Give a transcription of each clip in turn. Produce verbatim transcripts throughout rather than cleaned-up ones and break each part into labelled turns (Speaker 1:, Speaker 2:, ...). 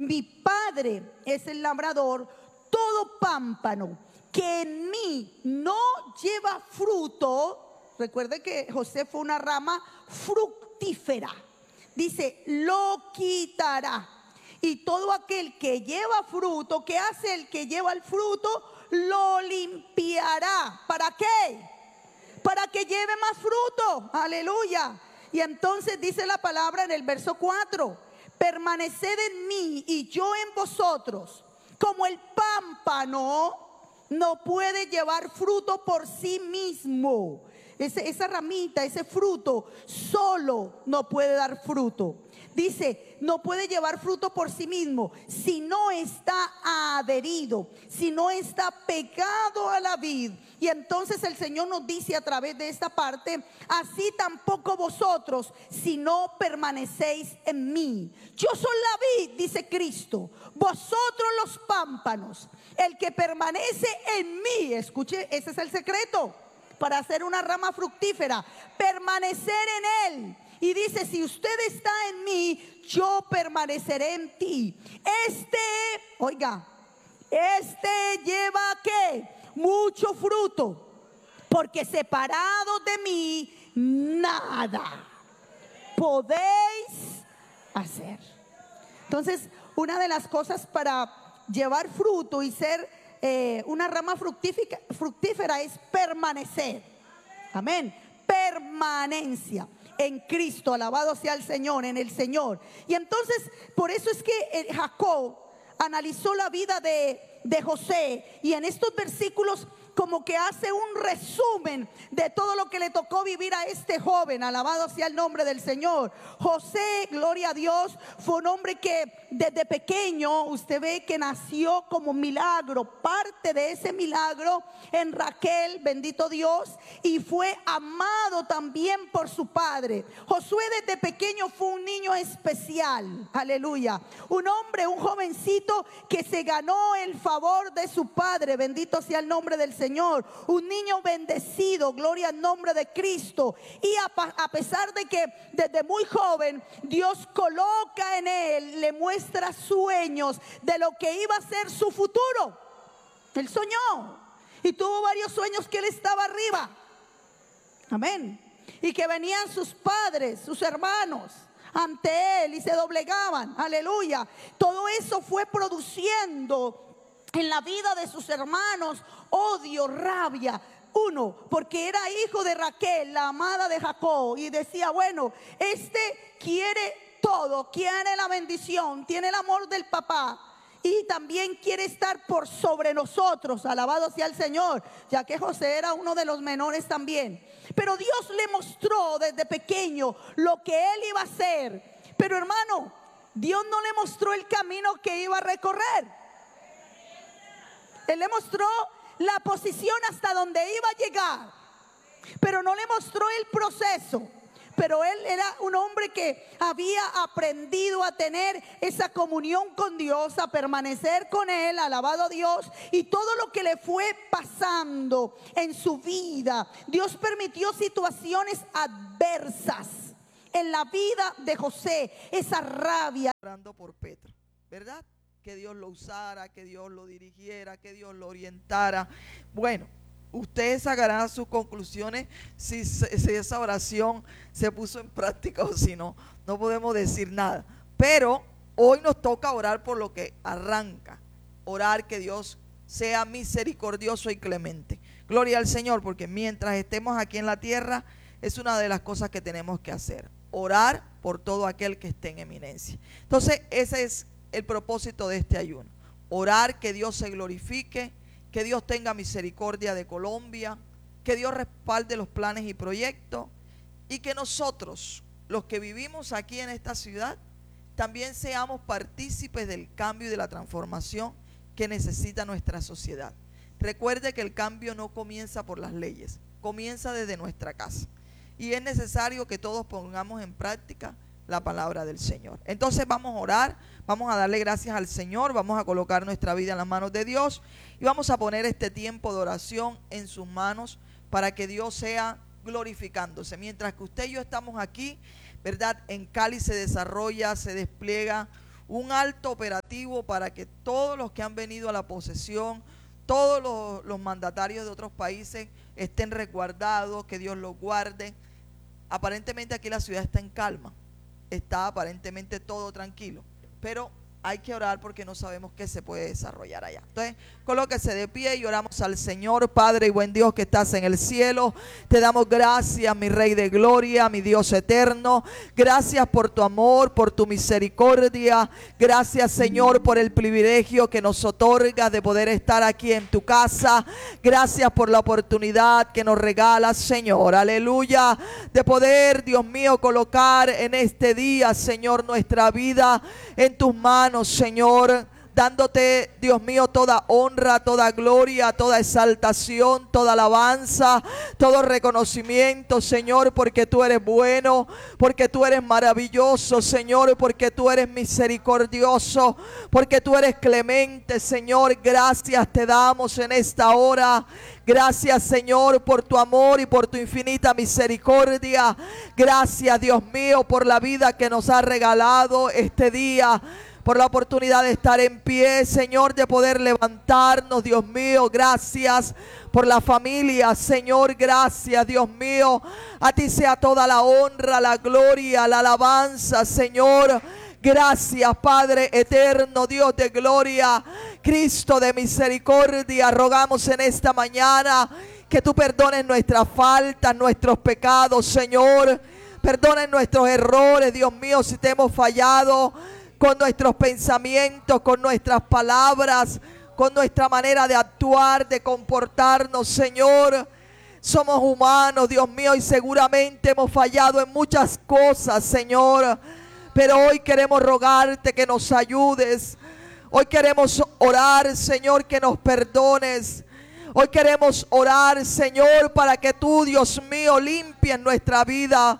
Speaker 1: mi Padre es el labrador, todo pámpano que en mí no lleva fruto, recuerde que José fue una rama fructífera, dice, lo quitará. Y todo aquel que lleva fruto, ¿qué hace el que lleva el fruto? Lo limpiará. ¿Para qué? Para que lleve más fruto. Aleluya. Y entonces dice la palabra en el verso cuatro: permaneced en mí y yo en vosotros. Como el pámpano no puede llevar fruto por sí mismo. Ese, esa ramita, ese fruto solo no puede dar fruto. Dice, no puede llevar fruto por sí mismo si no está adherido, si no está pegado a la vid. Y entonces el Señor nos dice a través de esta parte: así tampoco vosotros, si no permanecéis en mí. Yo soy la vid, dice Cristo, vosotros los pámpanos. El que permanece en mí, escuche, ese es el secreto para hacer una rama fructífera, permanecer en él. Y dice, si usted está en mí, yo permaneceré en ti. Este, oiga, este lleva ¿qué? Mucho fruto, porque separado de mí nada podéis hacer. Entonces, una de las cosas para llevar fruto y ser eh, una rama fructífera, fructífera es permanecer. Amén. Permanencia en Cristo, alabado sea el Señor, en el Señor. Y entonces, por eso es que Jacob analizó la vida de, de José, y en estos versículos como que hace un resumen de todo lo que le tocó vivir a este joven. Alabado sea el nombre del Señor. José, gloria a Dios, fue un hombre que desde pequeño usted ve que nació como milagro, parte de ese milagro en Raquel, bendito Dios, y fue amado también por su padre. Josué desde pequeño fue un niño especial, aleluya, un hombre, un jovencito que se ganó el favor de su padre, bendito sea el nombre del Señor, un niño bendecido, gloria al nombre de Cristo. Y a, a pesar de que desde muy joven Dios coloca en él, le muestra sueños de lo que iba a ser su futuro. Él soñó y tuvo varios sueños que él estaba arriba, amén, y que venían sus padres, sus hermanos ante él y se doblegaban, aleluya. Todo eso fue produciendo en la vida de sus hermanos odio, rabia. Uno, porque era hijo de Raquel, la amada de Jacob, y decía, bueno, este quiere todo, quiere la bendición, tiene el amor del papá, y también quiere estar por sobre nosotros, alabado sea el Señor, ya que José era uno de los menores también. Pero Dios le mostró desde pequeño lo que él iba a hacer. Pero hermano, Dios no le mostró el camino que iba a recorrer. Él le mostró la posición hasta donde iba a llegar, pero no le mostró el proceso. Pero él era un hombre que había aprendido a tener esa comunión con Dios, a permanecer con él, alabado a Dios. Y todo lo que le fue pasando en su vida, Dios permitió situaciones adversas en la vida de José. Esa rabia,
Speaker 2: orando por Petro, ¿verdad? Que Dios lo usara, que Dios lo dirigiera, que Dios lo orientara. Bueno, ustedes sacarán sus conclusiones si, si esa oración se puso en práctica o si no. No podemos decir nada. Pero hoy nos toca orar por lo que arranca. Orar que Dios sea misericordioso y clemente. Gloria al Señor, porque mientras estemos aquí en la tierra es una de las cosas que tenemos que hacer. Orar por todo aquel que esté en eminencia. Entonces ese es el propósito de este ayuno, orar que Dios se glorifique, que Dios tenga misericordia de Colombia, que Dios respalde los planes y proyectos, y que nosotros, los que vivimos aquí en esta ciudad, también seamos partícipes del cambio y de la transformación que necesita nuestra sociedad. Recuerde que el cambio no comienza por las leyes, comienza desde nuestra casa, y es necesario que todos pongamos en práctica la palabra del Señor. Entonces vamos a orar, vamos a darle gracias al Señor, vamos a colocar nuestra vida en las manos de Dios y vamos a poner este tiempo de oración en sus manos para que Dios sea glorificándose. Mientras que usted y yo estamos aquí, ¿verdad? En Cali se desarrolla, se despliega un alto operativo para que todos los que han venido a la posesión, todos los, los mandatarios de otros países estén resguardados, que Dios los guarde. Aparentemente aquí la ciudad está en calma, está aparentemente todo tranquilo, pero hay que orar porque no sabemos qué se puede desarrollar allá. Entonces, colóquese de pie y oramos al Señor. Padre y buen Dios que estás en el cielo, te damos gracias, mi Rey de gloria, mi Dios eterno. Gracias por tu amor, por tu misericordia. Gracias, Señor, por el privilegio que nos otorgas de poder estar aquí en tu casa. Gracias por la oportunidad que nos regalas, Señor, aleluya, de poder, Dios mío, colocar en este día, Señor, nuestra vida en tus manos, Señor, dándote, Dios mío, toda honra, toda gloria, toda exaltación, toda alabanza, todo reconocimiento, Señor, porque tú eres bueno, porque tú eres maravilloso, Señor, porque tú eres misericordioso, porque tú eres clemente, Señor. Gracias te damos en esta hora. Gracias, Señor, por tu amor y por tu infinita misericordia. Gracias, Dios mío, por la vida que nos ha regalado este día, por la oportunidad de estar en pie, Señor, de poder levantarnos, Dios mío. Gracias por la familia, Señor. Gracias, Dios mío. A ti sea toda la honra, la gloria, la alabanza, Señor. Gracias, Padre eterno, Dios de gloria, Cristo de misericordia. Rogamos en esta mañana que tú perdones nuestras faltas, nuestros pecados, Señor. Perdonen nuestros errores, Dios mío, si te hemos fallado con nuestros pensamientos, con nuestras palabras, con nuestra manera de actuar, de comportarnos, Señor. Somos humanos, Dios mío, y seguramente hemos fallado en muchas cosas, Señor. Pero hoy queremos rogarte que nos ayudes. Hoy queremos orar, Señor, que nos perdones. Hoy queremos orar, Señor, para que tú, Dios mío, limpies nuestra vida.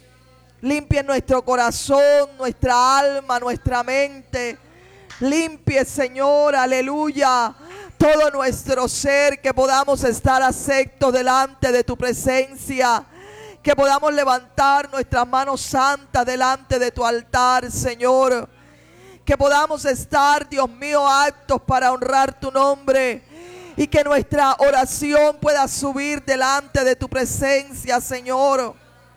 Speaker 2: Limpie nuestro corazón, nuestra alma, nuestra mente. Limpie, Señor, aleluya, todo nuestro ser, que podamos estar aceptos delante de tu presencia. Que podamos levantar nuestras manos santas delante de tu altar, Señor. Que podamos estar, Dios mío, aptos para honrar tu nombre. Y que nuestra oración pueda subir delante de tu presencia, Señor,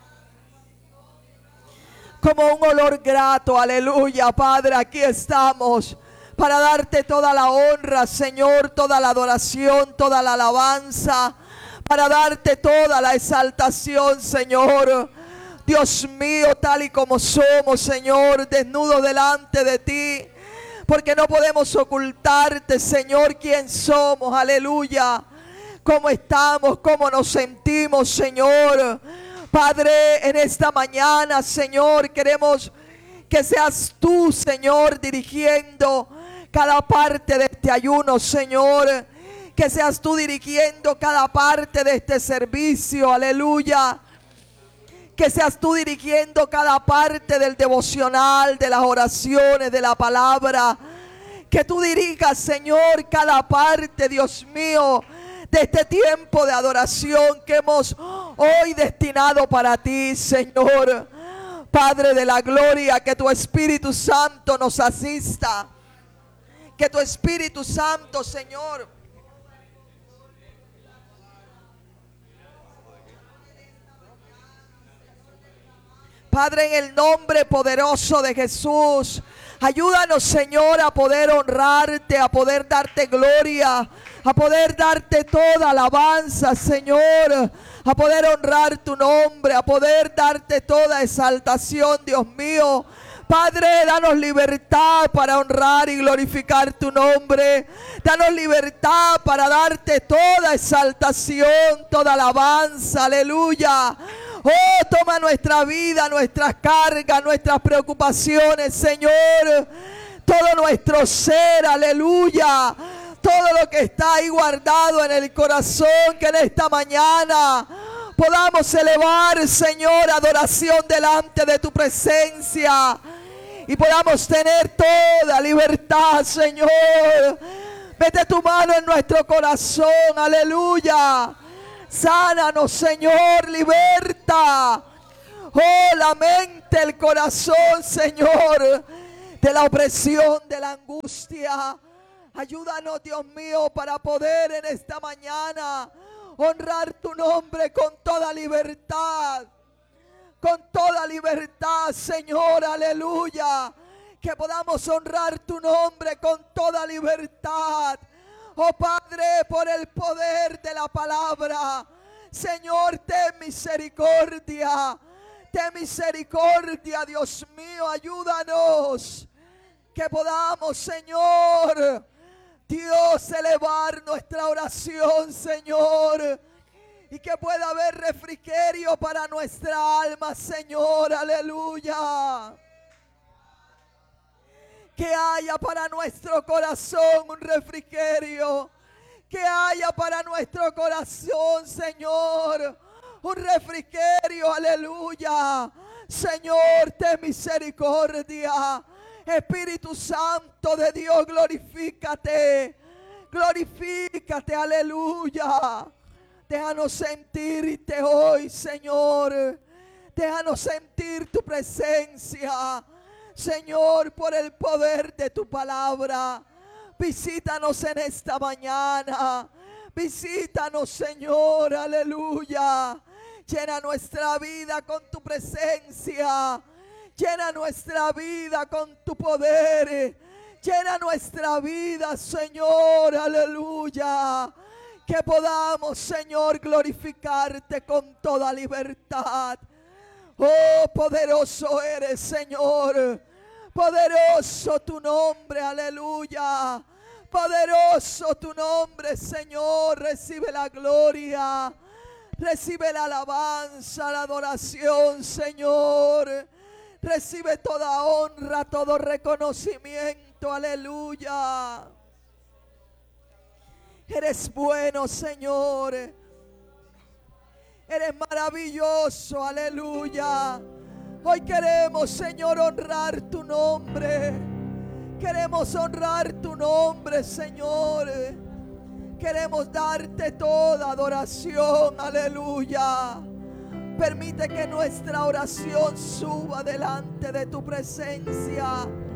Speaker 2: como un olor grato, aleluya. Padre, aquí estamos para darte toda la honra, Señor, toda la adoración, toda la alabanza, para darte toda la exaltación, Señor. Dios mío, tal y como somos, Señor, desnudos delante de ti, porque no podemos ocultarte, Señor, quién somos, aleluya, cómo estamos, cómo nos sentimos, Señor. Padre, en esta mañana, Señor, queremos que seas tú, Señor, dirigiendo cada parte de este ayuno, Señor. Que seas tú dirigiendo cada parte de este servicio, aleluya. Que seas tú dirigiendo cada parte del devocional, de las oraciones, de la palabra. Que tú dirijas, Señor, cada parte, Dios mío, de este tiempo de adoración que hemos hoy destinado para ti, Señor. Padre de la gloria, que tu Espíritu Santo nos asista. Que tu Espíritu Santo, Señor, Padre, en el nombre poderoso de Jesús, ayúdanos, Señor, a poder honrarte, a poder darte gloria, a poder darte toda alabanza, Señor, a poder honrar tu nombre, a poder darte toda exaltación, Dios mío. Padre, danos libertad para honrar y glorificar tu nombre. Danos libertad para darte toda exaltación, toda alabanza, aleluya. Oh, toma nuestra vida, nuestras cargas, nuestras preocupaciones, Señor. Todo nuestro ser, aleluya. Todo lo que está ahí guardado en el corazón, que en esta mañana podamos elevar, Señor, adoración delante de tu presencia. Y podamos tener toda libertad, Señor. Mete tu mano en nuestro corazón, aleluya. Sánanos, Señor, liberta. Oh, la mente, el corazón, Señor. de la opresión, de la angustia. Ayúdanos, Dios mío, para poder en esta mañana honrar tu nombre con toda libertad. Con toda libertad, Señor, aleluya. Que podamos honrar tu nombre con toda libertad. Oh Padre, por el poder de la palabra. Señor, ten misericordia. Ten misericordia, Dios mío, ayúdanos. Que podamos, Señor, Dios, elevar nuestra oración, Señor. Y que pueda haber refrigerio para nuestra alma, Señor, aleluya. Que haya para nuestro corazón un refrigerio. Que haya para nuestro corazón, Señor, un refrigerio, aleluya. Señor, ten misericordia. Espíritu Santo de Dios, glorifícate. Glorifícate, aleluya. Déjanos sentirte hoy, Señor. Déjanos sentir tu presencia, Señor, por el poder de tu palabra. Visítanos en esta mañana. Visítanos, Señor, aleluya. Llena nuestra vida con tu presencia. Llena nuestra vida con tu poder. Llena nuestra vida, Señor, aleluya. Que podamos, Señor, glorificarte con toda libertad. Oh, poderoso eres, Señor. Poderoso tu nombre, aleluya. Poderoso tu nombre, Señor. Recibe la gloria. Recibe la alabanza, la adoración, Señor. Recibe toda honra, todo reconocimiento, aleluya. Eres bueno, Señor. Eres maravilloso, aleluya. Hoy queremos, Señor, honrar tu nombre. Queremos honrar tu nombre, Señor. Queremos darte toda adoración, aleluya. Permite que nuestra oración suba delante de tu presencia.